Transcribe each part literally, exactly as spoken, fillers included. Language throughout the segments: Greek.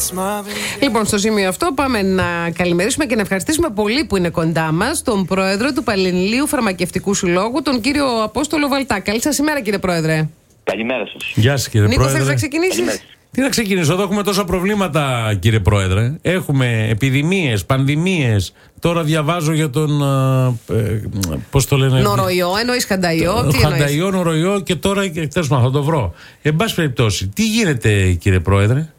Λοιπόν, στο σημείο αυτό πάμε να καλημερίσουμε και να ευχαριστήσουμε πολύ που είναι κοντά μας τον πρόεδρο του Πανελληνίου Φαρμακευτικού Συλλόγου, τον κύριο Απόστολο Βαλτά. Καλή σας ημέρα, κύριε πρόεδρε. Καλημέρα σας. Γεια σας, κύριε Νίκο, πρόεδρε. θέλεις να ξεκινήσεις? Τι να ξεκινήσω, εδώ έχουμε τόσα προβλήματα, κύριε πρόεδρε. Έχουμε επιδημίες, πανδημίες. Τώρα διαβάζω για τον. Ε, πώς το λένε. Νοροϊό, εννοείς χανταϊό. Τι χανταϊό, νοροϊό και τώρα. Τέλος πάντων, θα το βρω. Εν πάση περιπτώσει, τι γίνεται, κύριε πρόεδρε,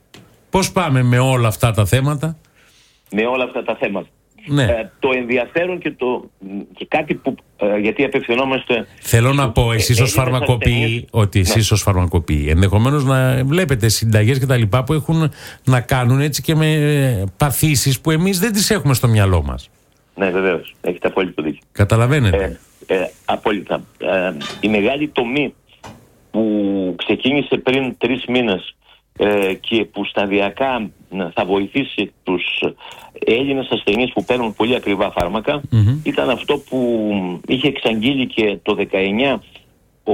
πώς πάμε με όλα αυτά τα θέματα. Με όλα αυτά τα θέματα. Ναι. Ε, το ενδιαφέρον και, το, και κάτι που. Ε, γιατί απευθυνόμαστε. Θέλω να πω, εσείς ως φαρμακοποιοί, ότι εσείς ως φαρμακοποιοί ενδεχομένως να βλέπετε συνταγές και τα λοιπά που έχουν να κάνουν έτσι και με παθήσεις που εμείς δεν τις έχουμε στο μυαλό μας. Ναι, βεβαίως. Έχετε απόλυτο δίκιο. Καταλαβαίνετε. Ε, ε, απόλυτα. Ε, η μεγάλη τομή που ξεκίνησε πριν τρεις μήνες ε, και που σταδιακά θα βοηθήσει τους Έλληνες ασθενείς που παίρνουν πολύ ακριβά φάρμακα, mm-hmm. ήταν αυτό που είχε εξαγγείλει και το δεκαεννιά ο,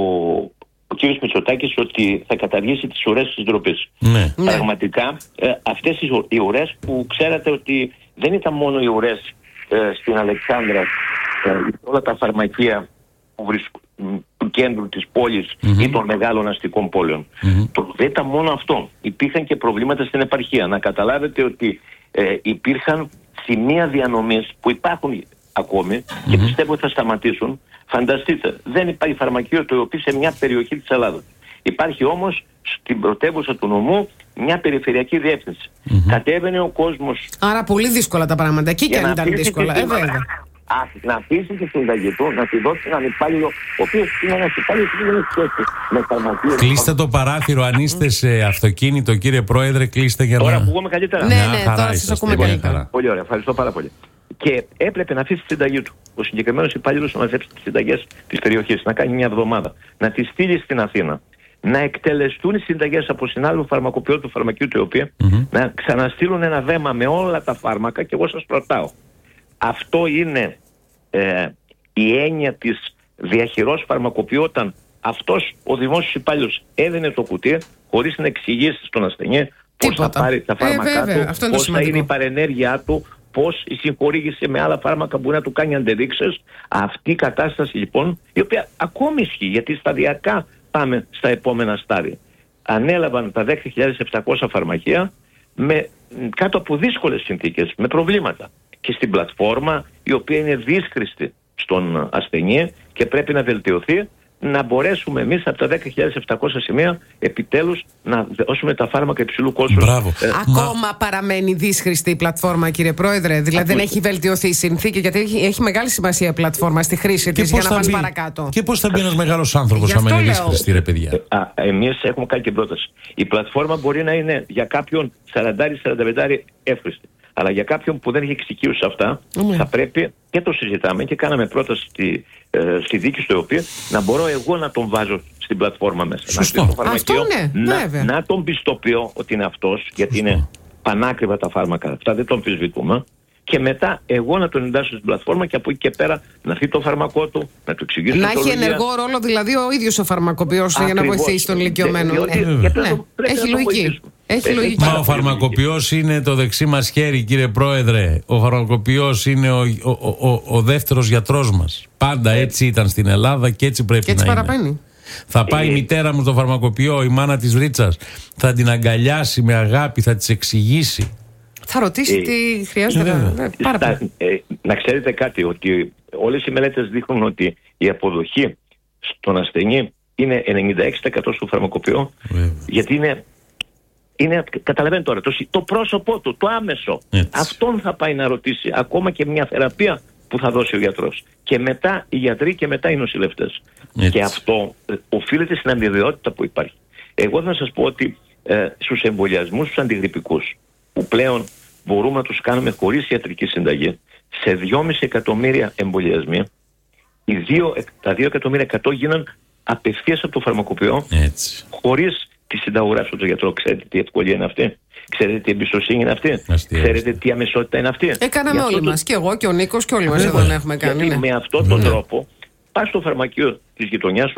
ο κ. Μητσοτάκης, ότι θα καταργήσει τις ουρές της ντροπής. Ναι. Πραγματικά ε, αυτές οι ουρές που ξέρατε ότι δεν ήταν μόνο οι ουρές ε, στην Αλεξάνδρα, ε, όλα τα φαρμακεία που βρίσκουν του κέντρου της πόλης mm-hmm. ή των μεγάλων αστικών πόλεων. Mm-hmm. Το, δεν ήταν μόνο αυτό. Υπήρχαν και προβλήματα στην επαρχία. Να καταλάβετε ότι ε, υπήρχαν σημεία διανομής που υπάρχουν ακόμη mm-hmm. και πιστεύω ότι θα σταματήσουν. Φανταστείτε, δεν υπάρχει φαρμακείο το οποίο σε μια περιοχή της Ελλάδας. Υπάρχει όμως στην πρωτεύουσα του νομού μια περιφερειακή διεύθυνση. Mm-hmm. Κατέβαινε ο κόσμος. Άρα πολύ δύσκολα τα πράγματα. Εκεί και αν ήταν δύσκολα. Ε, βέβαια. Α, να αφήσει τη συνταγή του, να τη δώσει έναν υπάλληλο, ο οποίος είναι ένας υπάλληλος που δεν έχει σχέση με φαρμακείο. Κλείστε το παράθυρο, αν είστε σε αυτοκίνητο, κύριε πρόεδρε, κλείστε για να. Τώρα ακούγομαι καλύτερα. Ναι, ναι, τώρα σας ακούμε καλύτερα. Πολύ ωραία, ευχαριστώ πάρα πολύ. Και έπρεπε να αφήσει τη συνταγή του. Ο συγκεκριμένος υπάλληλος να μαζέψει τις συνταγές της περιοχής, να κάνει μια εβδομάδα, να τις στείλει στην Αθήνα, να εκτελεστούν οι συνταγές από συνάλληλο φαρμακοποιό του φαρμακείου του, οποίο mm-hmm. να ξαναστείλουν ένα δέμα με όλα τα φάρμακα. Και εγώ σας ρωτάω, αυτό είναι ε, η έννοια της διαχειρός φαρμακοποιού, όταν αυτός ο δημόσιος υπάλληλος έδινε το κουτί χωρίς να εξηγήσει στον ασθενή πώς θα πάρει τα φάρμακά ε, του, πώς θα είναι η παρενέργειά του, πώς η συγχορήγηση με άλλα φάρμακα μπορεί να του κάνει αντεδείξεις. Αυτή η κατάσταση λοιπόν, η οποία ακόμη ισχύει, γιατί σταδιακά πάμε στα επόμενα στάδια. Ανέλαβαν τα δέκα χιλιάδες επτακόσια φαρμακεία με, κάτω από δύσκολες συνθήκες, με προβλήματα. Και στην πλατφόρμα, η οποία είναι δύσχρηστη στον ασθενή και πρέπει να βελτιωθεί, να μπορέσουμε εμείς από τα δέκα χιλιάδες επτακόσια σημεία επιτέλους να δώσουμε τα φάρμακα υψηλού κόστους. Μπράβο. Ε, Ακόμα μα... παραμένει δύσχρηστη η πλατφόρμα, κύριε πρόεδρε. Δηλαδή δεν έχει βελτιωθεί η συνθήκη, γιατί έχει, έχει μεγάλη σημασία η πλατφόρμα στη χρήση της για να πας παρακάτω. Και πώς θα μπει ένας μεγάλος άνθρωπος άμα είναι δύσχρηστη, ρε παιδιά. Ε, α, εμείς έχουμε κάνει και πρόταση. Η πλατφόρμα μπορεί να είναι για κάποιον σαράντα σαράντα πέντε εύχρηστη. Αλλά για κάποιον που δεν έχει εξοικείωση σε αυτά, mm. θα πρέπει, και το συζητάμε και κάναμε πρόταση στη, ε, στη δίκη στο οποίο, να μπορώ εγώ να τον βάζω στην πλατφόρμα μέσα. Σωστό. Να, το φαρμακείο, αυτό ναι, να, να τον πιστοποιώ ότι είναι αυτός, γιατί Σωστό. είναι πανάκριβα τα φάρμακα αυτά, δεν τον αμφισβητούμε. Και μετά εγώ να τον εντάσσω στην πλατφόρμα και από εκεί και πέρα να δει το φάρμακό του, να του εξηγήσω. Να έχει ενεργό ρόλο δηλαδή ο ίδιος ο φαρμακοποιός για να βοηθήσει τον ηλικιωμένο. Ναι, ναι. ναι. Ναι. Έχει λογική. Έχει λογική. Μα ο φαρμακοποιός είναι το δεξί μας χέρι, κύριε πρόεδρε. Ο φαρμακοποιός είναι ο, ο, ο, ο, ο δεύτερος γιατρός μας. Πάντα έτσι ήταν στην Ελλάδα και έτσι πρέπει και έτσι να παραπαίνει. είναι. Θα πάει η μητέρα μου στο φαρμακοποιό, η μάνα της Ρίτσας, θα την αγκαλιάσει με αγάπη, θα της εξηγήσει. Θα ρωτήσει ε, τι χρειάζεται. Ε, ε, πάρα πολύ. Ε, να ξέρετε κάτι, ότι όλες οι μελέτες δείχνουν ότι η αποδοχή στον ασθενή είναι ενενήντα έξι τοις εκατό στο φαρμακοποιό, ε, γιατί είναι, είναι καταλαβαίνετε τώρα, το, το πρόσωπό του, το άμεσο. Έτσι. Αυτόν θα πάει να ρωτήσει ακόμα και μια θεραπεία που θα δώσει ο γιατρός. Και μετά οι γιατροί και μετά οι νοσηλευτές. Και αυτό ε, οφείλεται στην αμοιβαιότητα που υπάρχει. Εγώ θα σας πω ότι ε, στους εμβολιασμούς τους αντιγρυπικούς, που πλέον μπορούμε να τους κάνουμε χωρίς ιατρική συνταγή, σε δυόμισι εκατομμύρια εμβολιασμοί, οι δύο, τα δύο εκατομμύρια εκατό γίναν απευθείας από το φαρμακοποιό, έτσι, χωρίς τη συνταγογράφηση του γιατρού. Ξέρετε τι ευκολία είναι αυτή, ξέρετε τι εμπιστοσύνη είναι αυτή, Αστεία. ξέρετε τι αμεσότητα είναι αυτή. Έκαναμε όλοι μας, και εγώ και ο Νίκος και όλοι μας εδώ να έχουμε κάνει. Ναι. Με αυτόν τον τρόπο πας στο φαρμακείο της γειτονιάς σου,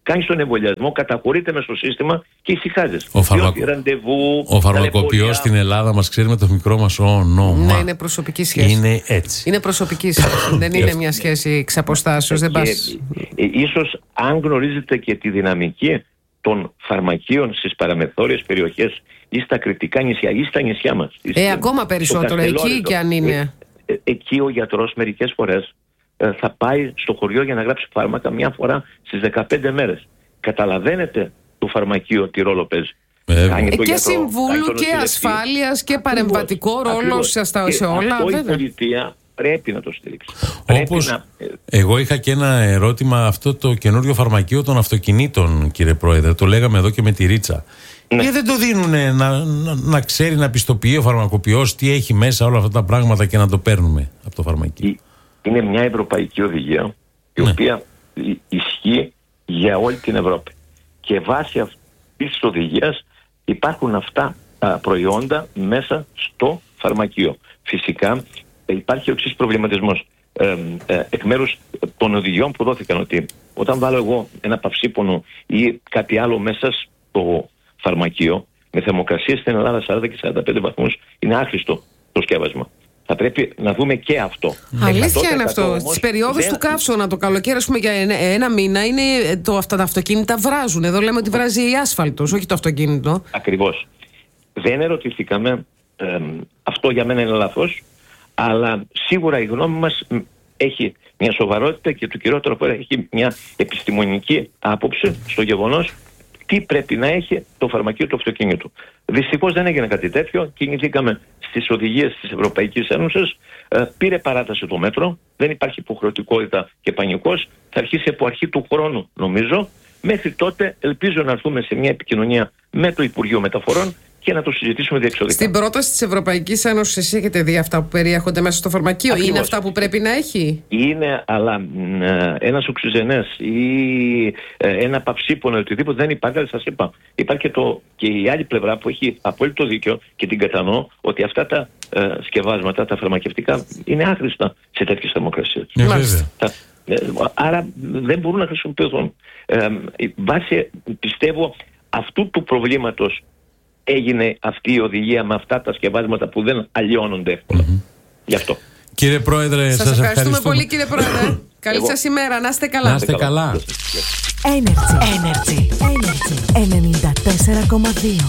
κάνεις τον εμβολιασμό, καταχωρείται μες στο σύστημα και ησυχάζεις. Ο, φαρμακο... ραντεβού, ο φαρμακοποιός στην Ελλάδα, μας ξέρει με το μικρό μας όνομα. Ναι, είναι προσωπική σχέση. Είναι έτσι. Είναι προσωπική σχέση. Δεν είναι μια σχέση εξ αποστάσεως. Δεν πας... ε, ίσως αν γνωρίζετε και τη δυναμική των φαρμακείων στις παραμεθόριες περιοχές ή στα κριτικά νησιά ή στα νησιά μας. Ε, ακόμα περισσότερο εκεί και αν είναι. Ε, ε, εκεί ο γιατρός μερικές φορές ε, θα πάει στο χωριό για να γράψει φάρμακα μια φορά στις δεκαπέντε μέρες. Καταλαβαίνετε το φαρμακείο τι ρόλο παίζει. Ε, ε, και και συμβούλου και ασφάλειας και παρεμβατικό ρόλο σε, σε όλα. Αυτό βέβαια. η πολιτεία πρέπει να το στηρίξει. Όπως να... εγώ είχα και ένα ερώτημα, αυτό το καινούριο φαρμακείο των αυτοκινήτων, κύριε Πρόεδρε, το λέγαμε εδώ και με τη Ρίτσα. Ναι. Γιατί δεν το δίνουνε να, να, να ξέρει να πιστοποιεί ο φαρμακοποιός τι έχει μέσα όλα αυτά τα πράγματα και να το παίρνουμε από το φαρμακείο. Είναι μια ευρωπαϊκή οδηγία η ναι. οποία ισχύει για όλη την Ευρώπη. Και βάσει αυτής της οδηγίας υπάρχουν αυτά τα προϊόντα μέσα στο φαρμακείο. Φυσικά υπάρχει ο εξής προβληματισμός ε, ε, εκ μέρους των οδηγιών που δόθηκαν, ότι όταν βάλω εγώ ένα παυσίπονο ή κάτι άλλο μέσα στο φαρμακείο με θερμοκρασίες στην Ελλάδα σαράντα και σαράντα πέντε βαθμούς, είναι άχρηστο το σκεύασμα. Θα πρέπει να δούμε και αυτό. Αλήθεια είναι αυτό. Στις περιόδους δεν... του καύσωνα το καλοκαίρι, ας πούμε, για ένα, ένα μήνα, είναι το, αυτά τα αυτοκίνητα βράζουν. Εδώ λέμε ότι βράζει η άσφαλτος, όχι το αυτοκίνητο. Ακριβώς. Δεν ερωτηθήκαμε. Ε, αυτό για μένα είναι λάθος. Αλλά σίγουρα η γνώμη μας έχει μια σοβαρότητα και το κυριότερο που έχει μια επιστημονική άποψη στο γεγονός τι πρέπει να έχει το φαρμακείο του αυτοκίνητου. Δυστυχώς δεν έγινε κάτι τέτοιο. Κινηθήκαμε στις οδηγίες της Ευρωπαϊκής Ένωσης. Ε, πήρε παράταση το μέτρο. Δεν υπάρχει υποχρεωτικότητα και πανικός. Θα αρχίσει από αρχή του χρόνου, νομίζω. Μέχρι τότε ελπίζω να έρθουμε σε μια επικοινωνία με το Υπουργείο Μεταφορών και να το συζητήσουμε διεξοδικά. Στην πρόταση της Ευρωπαϊκής Ένωσης, εσείς έχετε δει αυτά που περιέχονται μέσα στο φαρμακείο? Ακριβώς. Είναι αυτά που πρέπει να έχει? Είναι, αλλά ε, ένας οξυζενές ή ε, ένα παυσίπονο, οτιδήποτε δεν υπάρχει. Αλλά σας είπα, υπάρχει και, το, και η άλλη πλευρά που έχει απόλυτο δίκιο και την κατανοώ, ότι αυτά τα ε, σκευάσματα, τα φαρμακευτικά, είναι άχρηστα σε τέτοιες θερμοκρασίες. Yeah, ε, άρα δεν μπορούν να χρησιμοποιηθούν. Ε, βάσει, πιστεύω, αυτού του προβλήματος έγινε αυτή η οδηγία με αυτά τα σκευάσματα που δεν αλλοιώνονται εύκολα. Mm-hmm. Γι' αυτό. Κύριε Πρόεδρε, σας, σας ευχαριστούμε πολύ, κύριε Πρόεδρε. Καλή σας ημέρα. Να είστε καλά. Να είστε καλά. Energy. Energy. Energy. ενενήντα τέσσερα κόμμα δύο.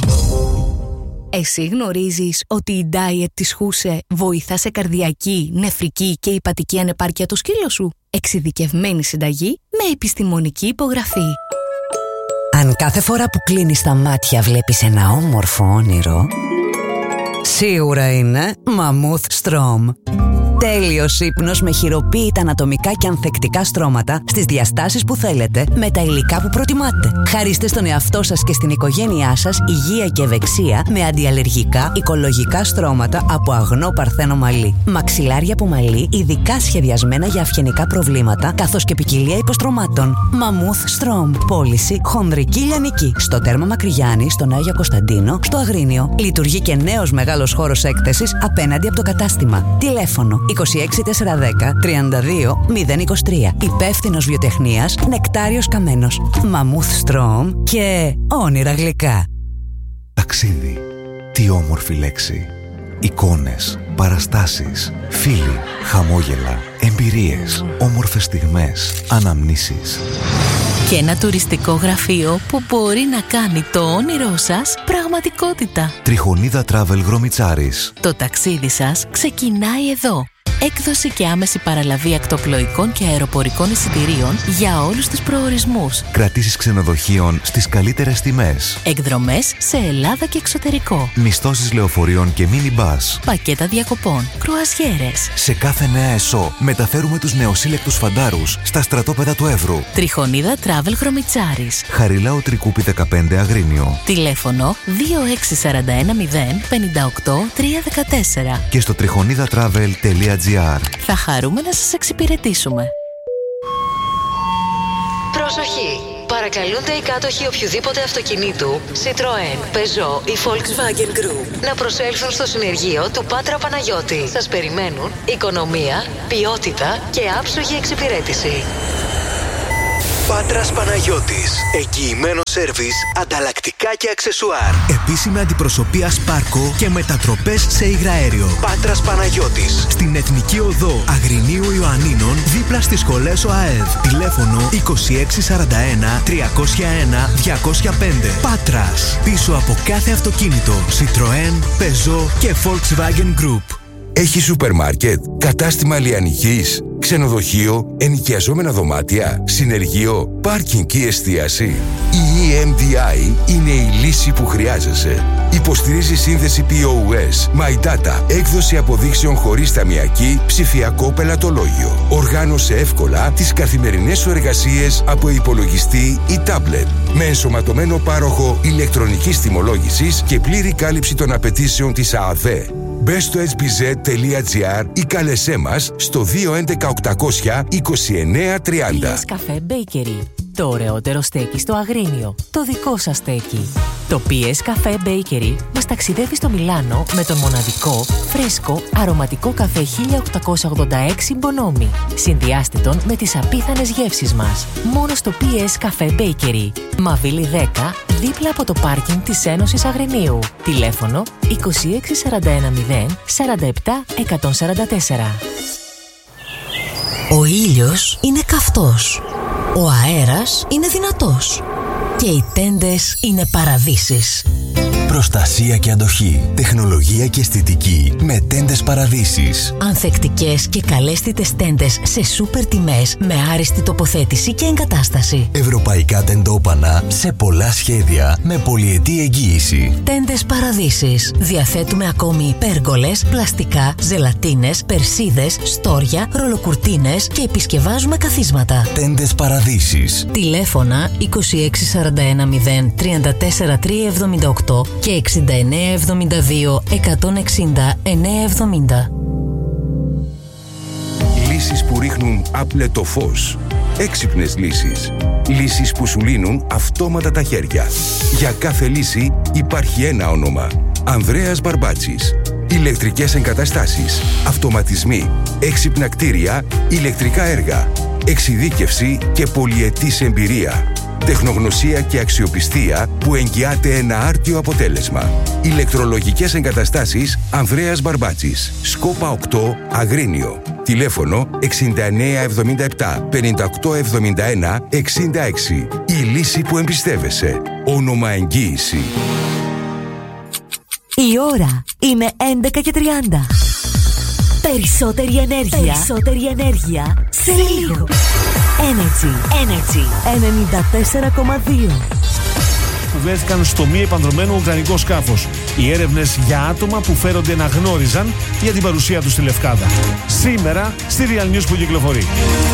Εσύ γνωρίζεις ότι η Diet της Χούσε βοηθά σε καρδιακή, νεφρική και υπατική ανεπάρκεια το σκύλο σου? Εξειδικευμένη συνταγή με επιστημονική υπογραφή. Αν κάθε φορά που κλείνεις τα μάτια βλέπεις ένα όμορφο όνειρο, σίγουρα είναι Mammoth Strom. Τέλειος ύπνος με χειροποίητα ανατομικά και ανθεκτικά στρώματα στις διαστάσεις που θέλετε, με τα υλικά που προτιμάτε. Χαρίστε στον εαυτό σας και στην οικογένειά σας υγεία και ευεξία με αντιαλλεργικά, οικολογικά στρώματα από αγνό παρθένο μαλλί. Μαξιλάρια από μαλλί ειδικά σχεδιασμένα για αυγενικά προβλήματα, καθώς και ποικιλία υποστρωμάτων. Mammoth Strom. Πώληση χονδρική λιανική. Στο τέρμα Μακρυγιάννη, στον Άγιο Κωνσταντίνο, στο Αγρίνιο. Λειτουργεί και νέος μεγάλος χώρος έκθεσης απέναντι από το κατάστημα. Τηλέφωνο είκοσι έξι τετρακόσια δέκα τριάντα δύο μηδέν είκοσι τρία. Υπεύθυνος βιοτεχνίας Νεκτάριος Καμένος. Mammoth Strom και όνειρα γλυκά. Ταξίδι. Τι όμορφη λέξη. Εικόνες, παραστάσεις, φίλοι, χαμόγελα, εμπειρίες, όμορφες στιγμές, αναμνήσεις. Και ένα τουριστικό γραφείο που μπορεί να κάνει το όνειρό σας πραγματικότητα. Τριχονίδα Travel Γρομιτσάρης. Το ταξίδι σας ξεκινάει εδώ. Έκδοση και άμεση παραλαβή ακτοπλοϊκών και αεροπορικών εισιτηρίων για όλους τους προορισμούς. Κρατήσεις ξενοδοχείων στις καλύτερες τιμές. Εκδρομές σε Ελλάδα και εξωτερικό. Μισθώσεις λεωφορείων και μίνι-μπας. Πακέτα διακοπών. Κρουαζιέρες. Σε κάθε νέα ΕΣΟ μεταφέρουμε τους νεοσύλλεκτους φαντάρους στα στρατόπεδα του Εύρου. Τριχονίδα Travel Γρομιτσάρης. Χαριλάου Τρικούπη δεκαπέντε Αγρίνιο. Τηλέφωνο δύο έξι τέσσερα ένα μηδέν πέντε οκτώ τρία ένα τέσσερα. Και στο τριχονίδα-travel τελεία τζι άρ. Θα χαρούμε να σας εξυπηρετήσουμε. Προσοχή! Παρακαλούνται οι κάτοχοι οποιοδήποτε αυτοκινήτου, Citroën, Peugeot ή Volkswagen Group να προσέλθουν στο συνεργείο του Πάτρα Παναγιώτη. Σας περιμένουν οικονομία, ποιότητα και άψογη εξυπηρέτηση. Πάτρας Παναγιώτης. Εγγυημένο σέρβις, ανταλλακτικά και αξεσουάρ. Επίσημη αντιπροσωπεία Σπάρκο και μετατροπές σε υγραέριο. Πάτρας Παναγιώτης. Στην Εθνική Οδό Αγρινίου Ιωαννίνων, δίπλα στις σχολές ΟΑΕΔ. Τηλέφωνο είκοσι έξι σαράντα ένα τριακόσια ένα διακόσια πέντε. Πάτρας. Πίσω από κάθε αυτοκίνητο Citroën, Peugeot και Volkswagen Group. Έχει σούπερ μάρκετ, κατάστημα λιανικής, ξενοδοχείο, ενοικιαζόμενα δωμάτια, συνεργείο, πάρκινγκ και εστίαση. Η ι εμ ντι άι είναι η λύση που χρειάζεσαι. Υποστηρίζει σύνδεση πι ο ες, My Data, έκδοση αποδείξεων χωρίς ταμιακή, ψηφιακό πελατολόγιο. Οργάνωσε εύκολα τις καθημερινές σου εργασίες από υπολογιστή ή τάμπλετ. Με ενσωματωμένο πάροχο ηλεκτρονικής τιμολόγησης και πλήρη κάλυψη των απαιτήσεων της ΑΑΔΕ. Μπες στο ες μπι ζετ τελεία τζι άρ ή κάλεσέ μας στο δύο έντεκα οκτακόσια είκοσι εννέα τριάντα. πι ες Cafe Bakery. Το ωραιότερο στέκι στο Αγρίνιο. Το δικό σας στέκι. Το πι ες Cafe Bakery μας ταξιδεύει στο Μιλάνο με τον μοναδικό, φρέσκο, αρωματικό καφέ χίλια οκτακόσια ογδόντα έξι Bonomi. Συνδυάστε τον με τις απίθανες γεύσεις μας. Μόνο στο πι ες Cafe Bakery. Μαβίλη δέκα, δίπλα από το πάρκινγκ της Ένωσης Αγρινίου. Τηλέφωνο είκοσι έξι σαράντα ένα μηδέν σαράντα επτά εκατόν σαράντα τέσσερα. Ο ήλιος είναι καυτός. Ο αέρας είναι δυνατός. Και οι τέντες είναι παραδείσεις. Προστασία και αντοχή, τεχνολογία και αισθητική με τέντες Παραδείσεις. Ανθεκτικές και καλέσθητες τέντες σε σούπερ τιμές με άριστη τοποθέτηση και εγκατάσταση. Ευρωπαϊκά τεντόπανα σε πολλά σχέδια με πολυετή εγγύηση. Τέντες Παραδείσεις. Διαθέτουμε ακόμη πέργολες, πλαστικά, ζελατίνες, περσίδες, στόρια, ρολοκουρτίνες και επισκευάζουμε καθίσματα. Τέντες Παραδείσεις. Τηλέφωνα είκοσι έξι σαράντα ένα μηδέν τριάντα τέσσερα τριακόσια εβδομήντα οκτώ και εξήντα εννέα εβδομήντα δύο εκατόν εξήντα εννέα εβδομήντα. Λύσεις που ρίχνουν άπλετο φως. Έξυπνες λύσεις. Λύσεις που σου λύνουν αυτόματα τα χέρια. Για κάθε λύση υπάρχει ένα όνομα. Ανδρέας Μπαρμπάτσης. Ηλεκτρικές εγκαταστάσεις, αυτοματισμοί, έξυπνα κτίρια, ηλεκτρικά έργα, εξειδίκευση και πολυετής εμπειρία. Τεχνογνωσία και αξιοπιστία που εγγυάται ένα άρτιο αποτέλεσμα. Ηλεκτρολογικές εγκαταστάσεις Ανδρέας Μπαρμπάτσης. Σκόπα οκτώ, Αγρίνιο. Τηλέφωνο εξήντα εννέα εβδομήντα επτά πενήντα οκτώ εβδομήντα ένα εξήντα έξι. Η λύση που εμπιστεύεσαι. Όνομα εγγύηση. Η ώρα είναι έντεκα και τριάντα. Περισσότερη ενέργεια. Περισσότερη ενέργεια σε λίγο. Energy. Energy. ενενήντα τέσσερα κόμμα δύο. Που βρέθηκαν στο μη επανδρωμένο ουκρανικό σκάφος. Οι έρευνες για άτομα που φέρονται να γνώριζαν για την παρουσία τους στη Λευκάδα. Σήμερα στη Real News που κυκλοφορεί.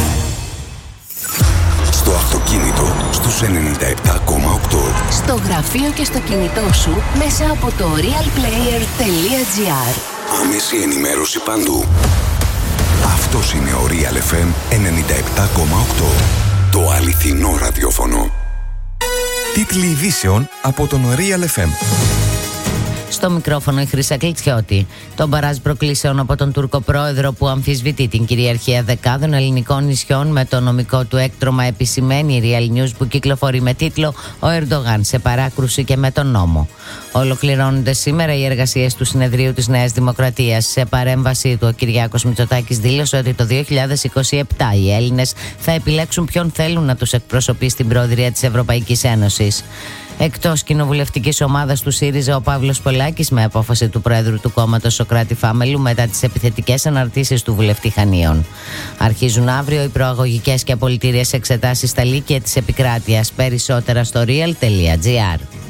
Στο αυτοκίνητο στους ενενήντα επτά κόμμα οκτώ. Στο γραφείο και στο κινητό σου μέσα από το realplayer τελεία gr. Άμεση ενημέρωση παντού. Αυτός είναι ο Real εφ εμ ενενήντα επτά κόμμα οκτώ. Το αληθινό ραδιόφωνο. Τίτλοι ειδήσεων από τον Real εφ εμ. Στο μικρόφωνο η Χρύσα Κλιτσιώτη. Το μπαράζ προκλήσεων από τον Τούρκο πρόεδρο που αμφισβητεί την κυριαρχία δεκάδων ελληνικών νησιών με το νομικό του έκτρωμα επισημαίνει η Real News που κυκλοφορεί με τίτλο «Ο Ερντογάν σε παράκρουση και με τον νόμο». Ολοκληρώνονται σήμερα οι εργασίες του Συνεδρίου της Νέας Δημοκρατίας. Σε παρέμβασή του, ο Κυριάκος Μητσοτάκης δήλωσε ότι το δύο χιλιάδες είκοσι επτά οι Έλληνες θα επιλέξουν ποιον θέλουν να τους εκπροσωπεί στην Προεδρία της Ευρωπαϊκής Ένωσης. Εκτός κοινοβουλευτικής ομάδας του ΣΥΡΙΖΑ, ο Παύλος Πολάκης, με απόφαση του Πρόεδρου του κόμματος Σωκράτη Φάμελου μετά τις επιθετικές αναρτήσεις του βουλευτή Χανίων. Αρχίζουν αύριο οι προαγωγικές και απολυτήριες εξετάσεις στα λύκεια της επικράτειας. Περισσότερα στο real τελεία gr.